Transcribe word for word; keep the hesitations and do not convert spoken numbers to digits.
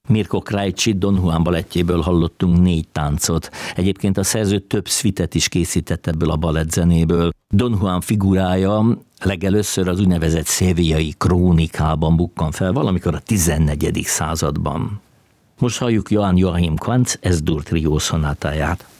Mirko Krajcsi Don Juan balettjéből hallottunk négy táncot. Egyébként a szerző több szvitet is készített ebből a balettzenéből. Don Juan figurája legelőször az úgynevezett szevilljai krónikában bukkan fel, valamikor a tizennegyedik században. Most halljuk Johann Joachim Quantz Es-Dur trió szonátáját.